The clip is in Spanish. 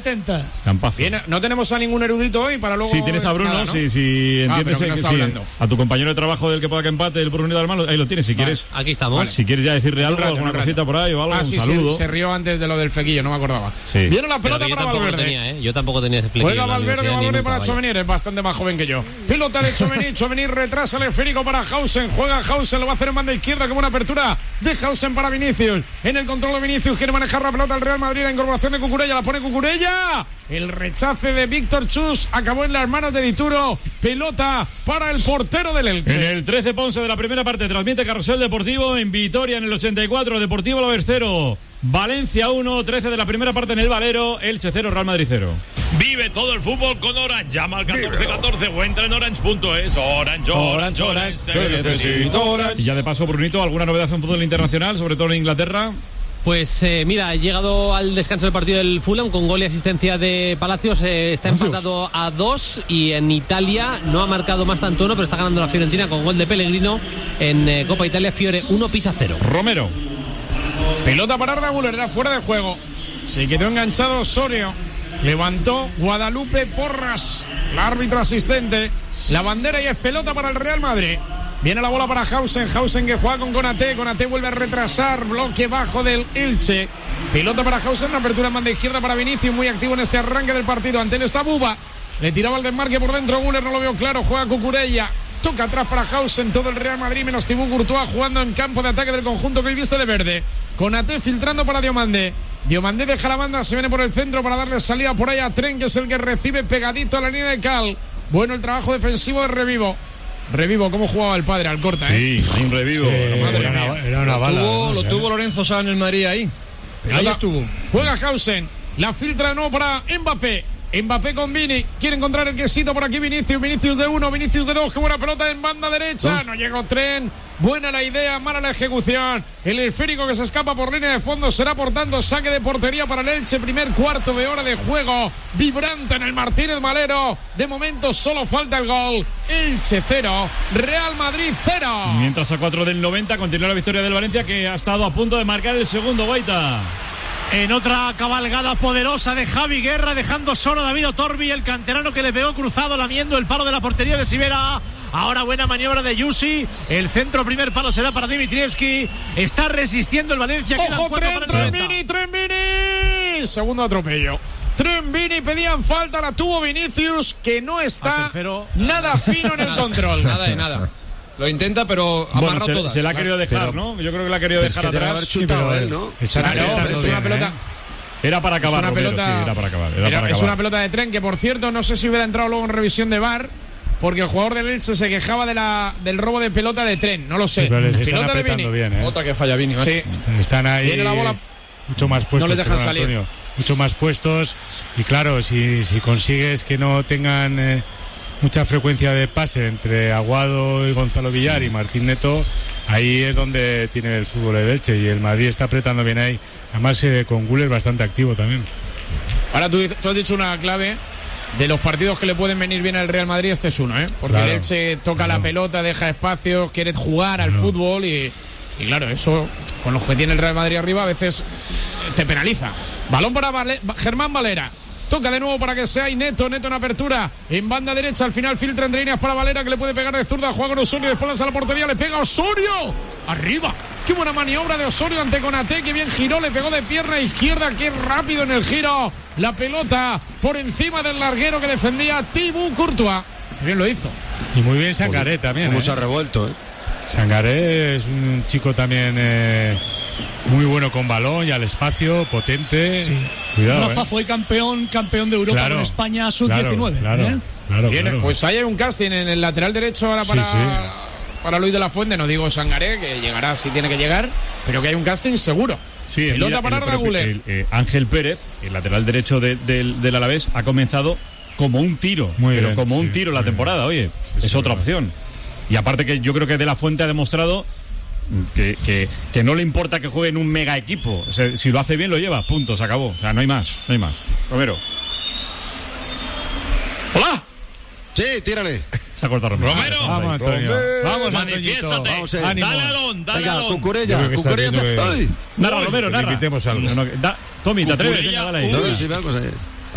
1,70. Campazo. Bien, no tenemos a ningún erudito hoy para luego. Sí, tienes a Bruno, nada, ¿no? si entiendes pero que está sí. hablando. A tu compañero de trabajo del que pueda que empate, el Brunito del Malo, ahí lo tienes, si quieres. Aquí estamos. Vale. Si quieres ya decirle algo, rato, alguna un rato. cosita por ahí o algo, un Sí, saludo. se rió antes de lo del flequillo, no me acordaba. Sí. Viene la Pero pelota que yo para tampoco lo Valverde. tenía, ¿eh? Yo tampoco tenía ese flequillo. Juega en la Valverde universidad ni para nunca, Tchouaméni, es bastante más joven que yo. Pelota de Tchouaméni, Tchouaméni retrasa el esférico para Hausen, juega Hausen, lo va a hacer en banda izquierda como una apertura de Hausen para Vinicius. En el control de Vinicius quiere manejar la pelota el Real Madrid, la incorporación de Cucurella, la pone Cucurella. El rechace de Víctor Chus acabó en las manos de Dituro. Pelota para el portero del Elche. En el 13 Ponce de la primera parte transmite Carrusel Deportivo en Vitoria en el 84, Deportivo Alavés 0, Valencia 1, 13 de la primera parte en el Valero, Elche 0, Real Madrid 0. Vive todo el fútbol con Orange. Llama al 1414 o entra en orange.es. Orange. Te necesito Orange. Y ya de paso, Brunito, ¿alguna novedad en fútbol internacional, sobre todo en Inglaterra? Pues mira, ha llegado al descanso del partido del Fulham con gol y asistencia de Palacios. Está empatado a 2 y en Italia no ha marcado más Tantuono, pero está ganando la Fiorentina con gol de Pellegrino en Copa Italia. Fiore 1, Pisa 0. Romero. Pelota para Arda Güler, era fuera de juego. Se quedó enganchado Osorio. Levantó Guadalupe Porras, el árbitro asistente. La bandera y es pelota para el Real Madrid. Viene la bola para Hausen que juega con Konaté vuelve a retrasar, bloque bajo del Elche. Pelota para Hausen, la apertura en banda izquierda para Vinicius, muy activo en este arranque del partido. Ante él está Buba, le tiraba el desmarque por dentro, Güler no lo vio claro, juega Cucurella. Toca atrás para Hausen, todo el Real Madrid menos Thibaut Courtois jugando en campo de ataque del conjunto que hoy viste de verde. Konaté filtrando para Diomandé deja la banda, se viene por el centro para darle salida por ahí a Tren, que es el que recibe pegadito a la línea de Cal. Bueno el trabajo defensivo de Revivo, cómo jugaba el padre al corta, Sí, hay un Revivo. Era una bala. Lo tuvo Lorenzo Sá en el Madrid ahí. Ahí estuvo. Juega Hausen, la filtra de nuevo para Mbappé con Vini, quiere encontrar el quesito por aquí Vinicius de 1, Vinicius de 2, qué buena pelota en banda derecha, no llegó Tren, buena la idea, mala la ejecución, el esférico que se escapa por línea de fondo será por tanto saque de portería para el Elche, primer cuarto de hora de juego, vibrante en el Martínez Valero, de momento solo falta el gol, Elche 0, Real Madrid 0. Mientras a 4 del 90 continúa la victoria del Valencia, que ha estado a punto de marcar el segundo, Guaita. En otra cabalgada poderosa de Javi Guerra, dejando solo a David Otorbi, el canterano que le pegó cruzado, lamiendo el palo de la portería de Sivera. Ahora buena maniobra de Yusi. El centro, primer palo será para Dimitrievski. Está resistiendo el Valencia. ¡Ojo, Tren Vini! Segundo atropello. Tren Vini, pedían falta, la tuvo Vinicius, que no está nada fino en el control. Nada de nada. Lo intenta, pero amarrado todas. Se la ha querido dejar, ¿no? Yo creo que la ha querido dejar atrás. Sí, pero él, ¿no? Es una pelota. Era para acabar, es una Romero, pelota, sí, era para acabar. Es una pelota de Tren que, por cierto, no sé si hubiera entrado luego en revisión de VAR, porque el jugador del Elche se quejaba del robo de pelota de Tren, no lo sé. Sí, pero les están pelota de apretando Vini. bien, ¿eh? Otra que falla Vini. Sí. Están ahí Viene la bola. mucho más puestos. No les dejan perdón, salir. Antonio, mucho más puestos. Y claro, si consigues que no tengan mucha frecuencia de pase entre Aguado y Gonzalo Villar y Martín Neto, ahí es donde tiene el fútbol de Elche, y el Madrid está apretando bien ahí. Además con Güler bastante activo también. Ahora tú has dicho una clave de los partidos que le pueden venir bien al Real Madrid, este es uno, ¿eh? Porque Claro, el Elche toca la pelota, deja espacios, quiere jugar al fútbol y claro, eso con los que tiene el Real Madrid arriba a veces te penaliza. Balón para Germán Valera. Toca de nuevo para que sea Neto en apertura, en banda derecha, al final filtra entre líneas para Valera, que le puede pegar de zurda, juega con Osorio, después lanza a la portería, le pega Osorio, arriba, qué buena maniobra de Osorio ante Konaté, que bien giró, le pegó de pierna izquierda, qué rápido en el giro, la pelota por encima del larguero que defendía Thibaut Courtois, bien lo hizo. Y muy bien Sangaré también. Cómo se ha revuelto, Sangaré es un chico también muy bueno con balón y al espacio, potente. Sí. Cuidado. Rafa fue campeón de Europa con España sub-19. Claro. Pues ahí hay un casting en el lateral derecho ahora para Luis de la Fuente, no digo Sangaré, que llegará si tiene que llegar, pero que hay un casting seguro. Sí, pelota para Arda Güler. Ángel Pérez, el lateral derecho del Alavés, ha comenzado como un tiro, un tiro la temporada, oye, es otra opción. Y aparte que yo creo que De la Fuente ha demostrado que no le importa que juegue en un mega equipo. O sea, si lo hace bien lo lleva, punto, se acabó. O sea, no hay más. Romero. ¡Hola! Sí, tírale. Se ha cortado Romero. Vamos, Antonio. Vamos, Manifiéstate. Vamos, Dale alón. Venga, Cucurella. ¡Ay! Narra, Romero, narra. Invitemos algo. Tommy, ¿te atreves? Venga, dale ahí. No, sí, vamos a ver.